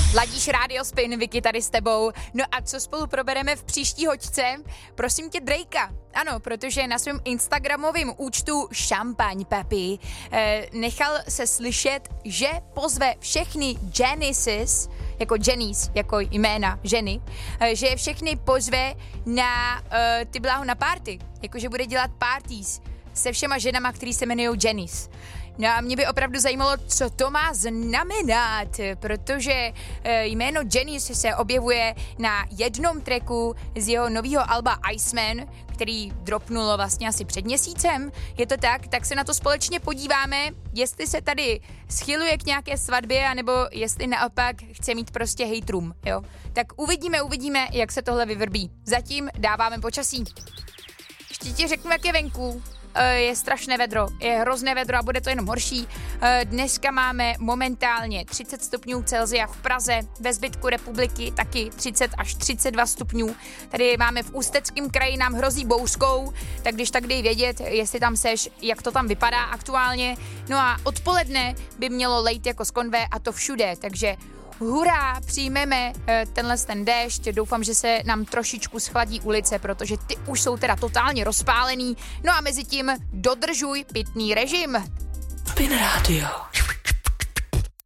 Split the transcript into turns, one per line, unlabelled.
Ladíš Radio Spin, Vicky tady s tebou. No a co spolu probereme v příští hoďce? Prosím tě Drakea. Ano, protože na svém instagramovém účtu Champagne Papi nechal se slyšet, že pozve všechny Janices, jako Jennys, jako jména ženy, že je všechny pozve na ty bláho na party, jakože bude dělat parties se všema ženama, který se jmenují Jennys. No a mě by opravdu zajímalo, co to má znamenat, protože jméno Jennys se objevuje na jednom tracku z jeho nového alba Iceman, který dropnulo vlastně asi před měsícem. Je to tak? Tak se na to společně podíváme, jestli se tady schyluje k nějaké svatbě, anebo jestli naopak chce mít prostě hejtrům, jo? Tak uvidíme, jak se tohle vyvrbí. Zatím dáváme počasí. Ještě ti řeknu, jak je venku. Je strašné vedro, je hrozné vedro a bude to jenom horší. Dneska máme momentálně 30 stupňů Celsia v Praze, ve zbytku republiky taky 30 až 32 stupňů. Tady máme v Ústeckém kraji, nám hrozí bouřkou, tak když tak dej vědět, jestli tam seš, jak to tam vypadá aktuálně. No a odpoledne by mělo lejt jako z konve a to všude, takže hurá, přijmeme ten déšť, doufám, že se nám trošičku schladí ulice, protože ty už jsou teda totálně rozpálený, no a mezi tím dodržuj pitný režim.
Spin Radio.